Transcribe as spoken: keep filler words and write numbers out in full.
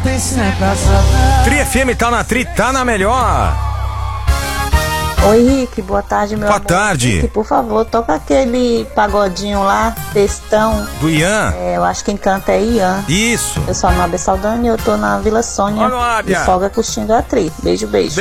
Tri F M tá na Tri, tá na melhor. Oi, Rick, boa tarde, meu boa amor. Boa tarde. Rick, por favor, toca aquele pagodinho lá, textão. Do Ian? É, eu acho que quem canta é Ian. Isso. Eu sou a Nábia Saldanha e eu tô na Vila Sônia. Olá, Nábia. De folga curtindo a Tri. Beijo, beijo.